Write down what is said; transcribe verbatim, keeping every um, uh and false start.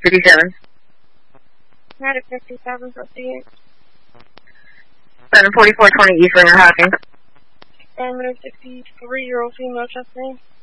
fifty-seven. Not at fifty-seven, fifty-eight. seven forty-four twenty East Ringer Hawkins. Diameter sixty-three-year-old female chest pain.